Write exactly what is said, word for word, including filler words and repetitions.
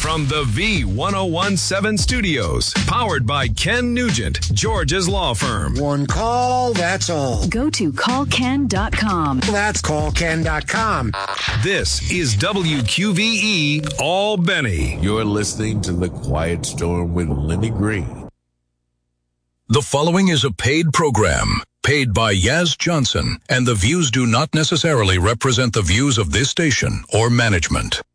from the V ten seventeen studios, powered by Ken Nugent, George's law firm. One call, that's all. Go to call ken dot com. That's call ken dot com. This is W Q V E Albany. You're listening to The Quiet Storm with Lenny Green. The following is a paid program, paid by Yaz Johnson, and the views do not necessarily represent the views of this station or management.